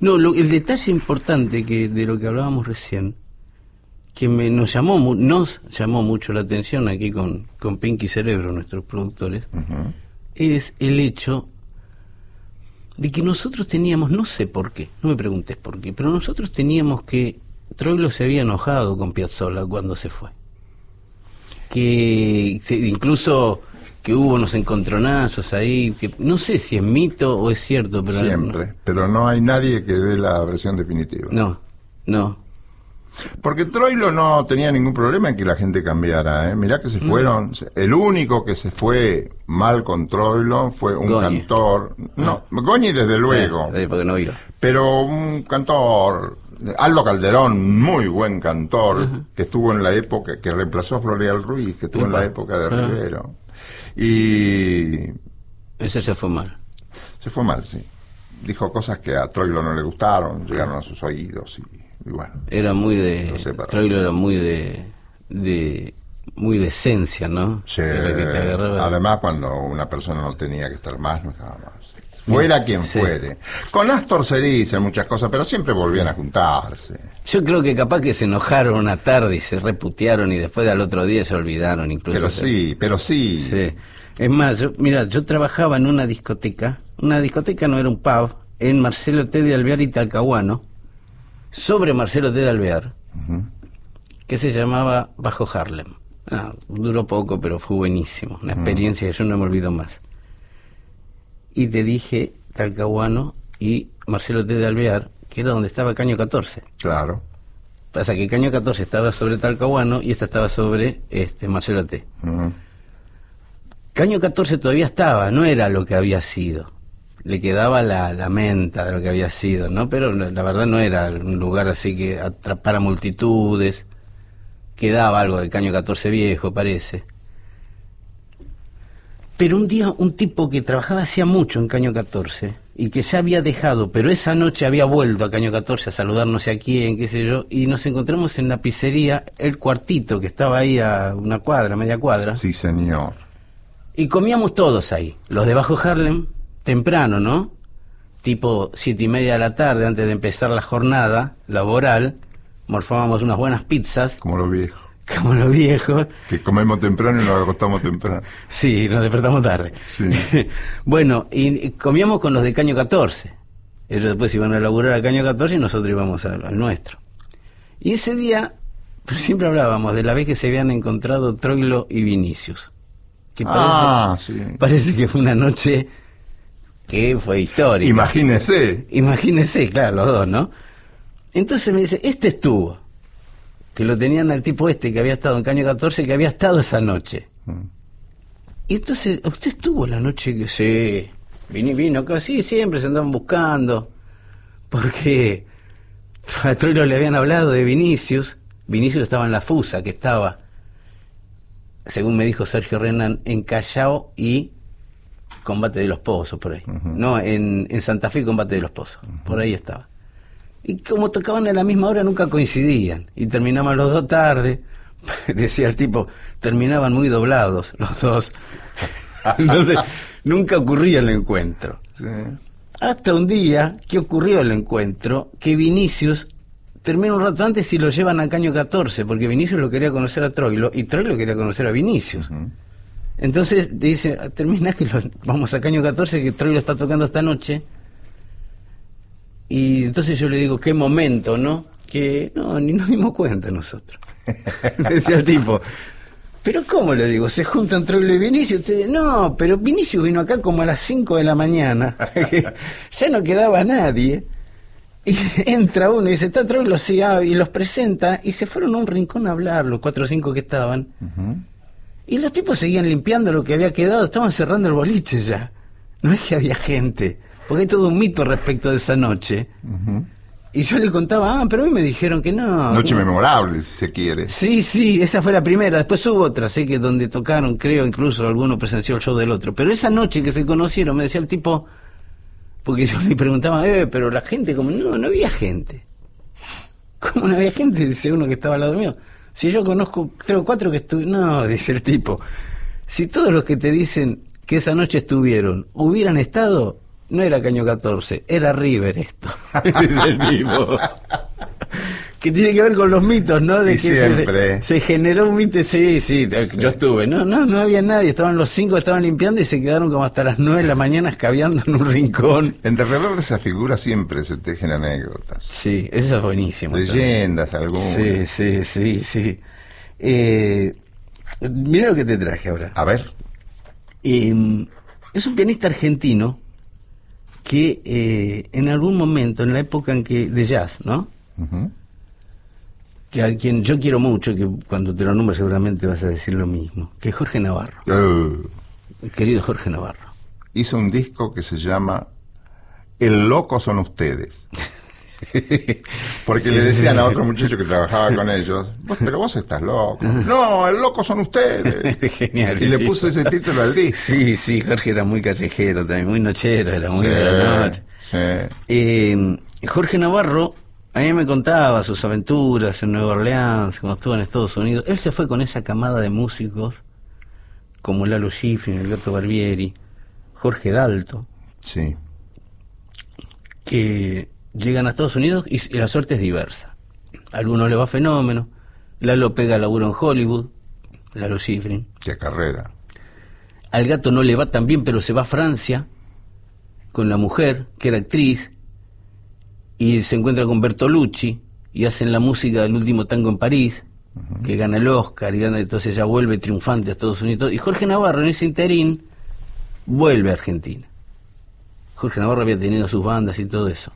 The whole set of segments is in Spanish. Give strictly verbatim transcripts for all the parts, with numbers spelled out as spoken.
No, lo, el detalle importante que de lo que hablábamos recién, que me, nos llamó mu- nos llamó mucho la atención aquí con, con Pinky Cerebro, nuestros productores, uh-huh. es el hecho de que nosotros teníamos, no sé por qué, no me preguntes por qué, pero nosotros teníamos que Troilo se había enojado con Piazzolla cuando se fue, que se, incluso que hubo unos encontronazos ahí, que no sé si es mito o es cierto, pero siempre, no, pero no hay nadie que dé la versión definitiva. No, no. Porque Troilo no tenía ningún problema en que la gente cambiara, ¿eh? Mirá que se fueron, no. El único que se fue mal con Troilo fue un Goñi. cantor, no, ah. Goñi desde luego, eh, porque no iba. Pero un cantor, Aldo Calderón, muy buen cantor, uh-huh. que estuvo en la época, que reemplazó a Floreal Ruiz, que estuvo uh-huh. en la época de uh-huh. Rivero. Y ese se fue mal. Se fue mal, sí. Dijo cosas que a Troilo no le gustaron, llegaron a sus oídos y, y bueno. Era muy de Troilo era muy de de muy de esencia, ¿no? Sí. Que te además, cuando una persona no tenía que estar más, no estaba más. Fuera Bien, quien sí. fuere. Con Astor se dicen muchas cosas, pero siempre volvían a juntarse. Yo creo que capaz que se enojaron una tarde y se reputearon y después al otro día se olvidaron incluso. Pero sí, pero sí. Sí. Es más, yo, mira, yo trabajaba en una discoteca, una discoteca no era un pub, en Marcelo T. de Alvear y Talcahuano, sobre Marcelo T. de Alvear, uh-huh. que se llamaba Bajo Harlem. Ah, duró poco, pero fue buenísimo, una experiencia uh-huh. que yo no me olvido más. Y te dije Talcahuano y Marcelo T. de Alvear, que era donde estaba Caño catorce. Claro. Pasa que Caño catorce estaba sobre Talcahuano y esta estaba sobre este Marcelo T. Uh-huh. Caño catorce todavía estaba, no era lo que había sido. Le quedaba la, la menta de lo que había sido, ¿no? Pero la verdad no era un lugar así que atrapara multitudes. Quedaba algo de Caño catorce viejo, parece. Pero un día un tipo que trabajaba hacía mucho en Caño catorce y que ya había dejado, pero esa noche había vuelto a Caño catorce a saludar no sé a quién, qué sé yo, y nos encontramos en la pizzería El Cuartito, que estaba ahí a una cuadra, media cuadra. Sí, señor. Y comíamos todos ahí, los de Bajo Harlem, temprano, ¿no? Tipo siete y media de la tarde, antes de empezar la jornada laboral, morfábamos unas buenas pizzas. Como los viejos. Como los viejos. Que comemos temprano y nos acostamos temprano. Sí, nos despertamos tarde. Sí. Bueno, y comíamos con los de Caño catorce. Ellos después iban a laburar a Caño catorce y nosotros íbamos al, al nuestro. Y ese día, pues siempre hablábamos de la vez que se habían encontrado Troilo y Vinicius. Que parece, ah, sí. Parece que fue una noche que fue histórica. Imagínese. Imagínese, claro, los dos, ¿no? Entonces me dice, este estuvo, que lo tenían al tipo este que había estado en Caño catorce, que había estado esa noche. Mm. Y entonces, ¿usted estuvo la noche que sí? Vino, vino, casi siempre se andaban buscando, porque a Troilo le habían hablado de Vinicius. Vinicius estaba en la Fusa, que estaba, según me dijo Sergio Renan, en Callao y Combate de los Pozos, por ahí. Uh-huh. No, en, en Santa Fe y Combate de los Pozos, uh-huh. por ahí estaba. Y como tocaban a la misma hora, nunca coincidían. Y terminaban los dos tarde. Decía el tipo, terminaban muy doblados los dos. Entonces, nunca ocurría el encuentro. Sí. Hasta un día que ocurrió el encuentro, que Vinicius termina un rato antes y lo llevan a Caño catorce, porque Vinicius lo quería conocer a Troilo y Troilo quería conocer a Vinicius. Uh-huh. Entonces dice, termina que lo, vamos a Caño catorce, que Troilo está tocando esta noche. Y entonces yo le digo, qué momento, ¿no? Que no, ni nos dimos cuenta nosotros. Decía el tipo, pero ¿cómo le digo? ¿Se juntan Troilo y Vinicius? Dice, no, pero Vinicius vino acá como a las cinco de la mañana. Ya no quedaba nadie. Y entra uno y dice, está Troilo, sí, ah, y los presenta, y se fueron a un rincón a hablar, los cuatro o cinco que estaban. Uh-huh. Y los tipos seguían limpiando lo que había quedado, estaban cerrando el boliche ya. No es que había gente, porque hay todo un mito respecto de esa noche. Uh-huh. Y yo le contaba, ah, pero a mí me dijeron que no. Noche no. memorable, si se quiere. Sí, sí, esa fue la primera. Después hubo otra, sé que donde tocaron, creo, incluso alguno presenció el show del otro. Pero esa noche que se conocieron, me decía el tipo, porque yo le preguntaba, eh, pero la gente, como, no, no había gente. ¿Cómo no había gente? Dice uno que estaba al lado mío. Si yo conozco tres o cuatro que estuvieron, no, dice el tipo, si todos los que te dicen que esa noche estuvieron hubieran estado, no era Caño catorce, era River esto. Del mismo. Que tiene que ver con los mitos, ¿no? De y que siempre. Se, se generó un mito, sí, sí, sí, yo estuve, no, no, no había nadie, estaban los cinco, estaban limpiando y se quedaron como hasta las nueve de la mañana escabeando en un rincón. En alrededor de esa figura siempre se tejen anécdotas. Sí, eso es buenísimo. Leyendas algunas. Sí, sí, sí, sí. Eh, mira lo que te traje ahora. A ver. Eh, es un pianista argentino que eh, en algún momento, en la época en que de jazz, ¿no? Uh-huh. Que a quien yo quiero mucho, que cuando te lo nombres seguramente vas a decir lo mismo, que es Jorge Navarro. Uh, Querido Jorge Navarro. Hizo un disco que se llama El loco son ustedes. Porque le decían a otro muchacho que trabajaba con ellos, vos, pero vos estás loco. No, el loco son ustedes. Genial. Y le puso ese título al disco. Sí, sí, Jorge era muy callejero también, muy nochero, era muy Sí, de la noche. sí. Eh, Jorge Navarro, a mí me contaba sus aventuras en Nueva Orleans, cuando estuvo en Estados Unidos. Él se fue con esa camada de músicos, como Lalo Schifrin, el Gato Barbieri, Jorge Dalto, Sí. que llegan a Estados Unidos y, y la suerte es diversa. A algunos le va fenómeno, Lalo pega laburo en Hollywood, Lalo Schifrin. Qué carrera. Al Gato no le va tan bien, pero se va a Francia con la mujer, que era actriz, y se encuentra con Bertolucci, y hacen la música del Último Tango en París, uh-huh. que gana el Oscar, y gana, entonces ya vuelve triunfante a Estados Unidos. Y Jorge Navarro, en ese interín, vuelve a Argentina. Jorge Navarro había tenido sus bandas y todo eso.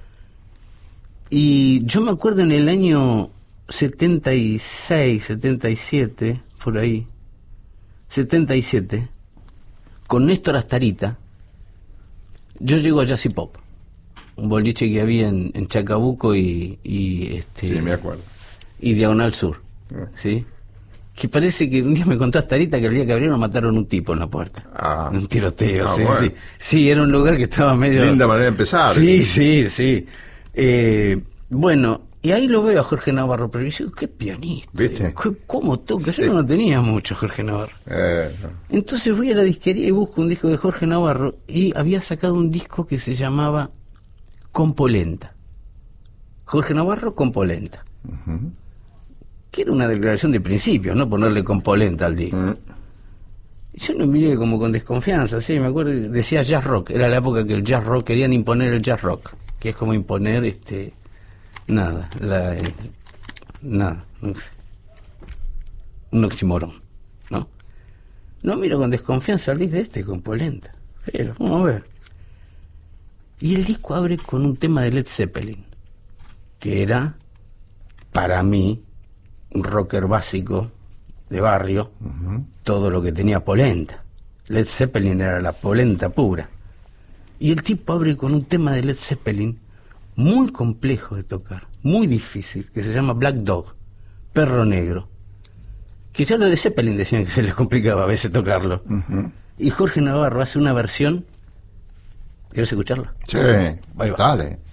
Y yo me acuerdo en el año setenta y seis, setenta y siete, por ahí, setenta y siete, con Néstor Astarita, yo llego a Jazz y Pop, un boliche que había en, en Chacabuco y, y este sí, me acuerdo. y Diagonal Sur, Ah. ¿sí? Que parece que un día me contó Astarita que el día que abrieron mataron un tipo en la puerta. Ah. Un tiroteo, Ah, sí, bueno. sí. Sí, era un lugar que estaba medio... Linda manera de empezar. Sí, sí, sí. Eh, bueno, y ahí lo veo a Jorge Navarro, pero yo digo, qué pianista. ¿Viste? Qué, ¿Cómo toca? Sí. Yo no tenía mucho Jorge Navarro. Eh, Entonces voy a la disquería y busco un disco de Jorge Navarro y había sacado un disco que se llamaba Compolenta. Jorge Navarro Compolenta. uh-huh. Que era una declaración de principios, ¿no? Ponerle Compolenta al disco. uh-huh. Yo lo miré como con desconfianza, sí, me acuerdo, decía jazz rock, era la época que el jazz rock, querían imponer el jazz rock, que es como imponer, este, nada, la, eh, nada, no sé, un oxímoron, ¿no? No miro con desconfianza al disco este, con polenta, pero vamos a ver. Y el disco abre con un tema de Led Zeppelin, que era, para mí, un rocker básico de barrio, uh-huh. todo lo que tenía polenta. Led Zeppelin era la polenta pura. Y el tipo abre con un tema de Led Zeppelin muy complejo de tocar, muy difícil, que se llama Black Dog, Perro Negro. Que ya lo de Zeppelin decían que se les complicaba a veces tocarlo. Uh-huh. Y Jorge Navarro hace una versión. ¿Quieres escucharla? Sí, dale.